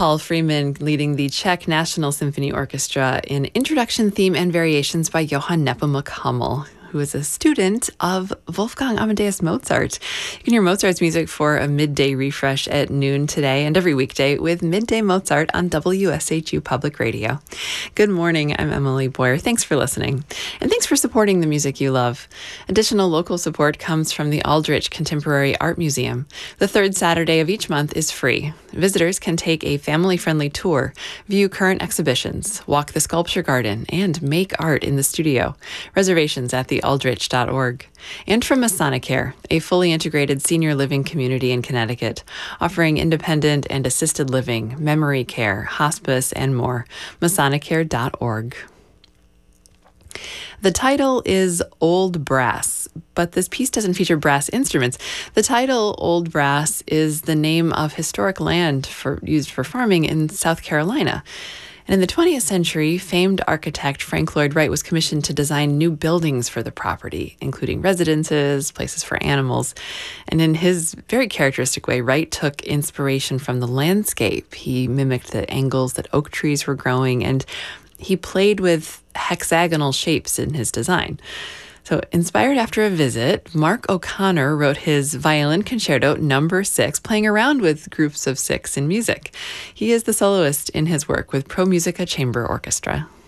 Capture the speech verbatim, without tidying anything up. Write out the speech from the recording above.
Paul Freeman leading the Czech National Symphony Orchestra in Introduction, Theme, and Variations by Johann Nepomuk Hummel, who is a student of Wolfgang Amadeus Mozart. You can hear Mozart's music for a midday refresh at noon today and every weekday with Midday Mozart on W S H U Public Radio. Good morning, I'm Emily Boyer. Thanks for listening. And thanks for supporting the music you love. Additional local support comes from the Aldrich Contemporary Art Museum. The third Saturday of each month is free. Visitors can take a family-friendly tour, view current exhibitions, walk the sculpture garden, and make art in the studio. Reservations at the aldrich dot org. And from Masonicare, a fully integrated senior living community in Connecticut, offering independent and assisted living, memory care, hospice, and more. Masonicare dot org. The title is Old Brass, but this piece doesn't feature brass instruments. The title, Old Brass, is the name of historic land for, used for farming in South Carolina. And in the twentieth century, famed architect Frank Lloyd Wright was commissioned to design new buildings for the property, including residences, places for animals. And in his very characteristic way, Wright took inspiration from the landscape. He mimicked the angles that oak trees were growing, and he played with hexagonal shapes in his design. So, inspired after a visit, Mark O'Connor wrote his Violin Concerto Number Six, playing around with groups of six in music. He is the soloist in his work with Pro Musica Chamber Orchestra.